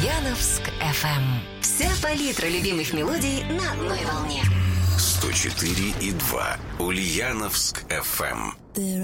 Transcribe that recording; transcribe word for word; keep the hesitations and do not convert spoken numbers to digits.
Ульяновск эф эм. Вся палитра любимых мелодий на одной волне. сто четыре и два Ульяновск эф эм.